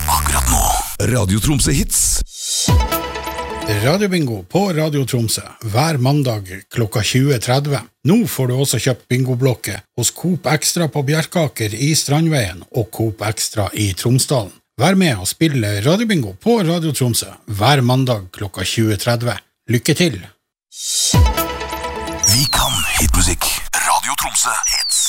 Akkurat nå. Radio Tromsø Hits. Radiobingo på Radio Tromsø hver mandag klokka 20.30. Nå får du også kjøpt bingoblokke hos Coop Extra på Bjerkaker i Strandveien og Coop Extra i Tromsdalen. Vær med og spille Radiobingo på Radio Tromsø hver mandag klokka 20.30. Lykke til! Vi kan hitmusikk. Radio Tromsø Hits.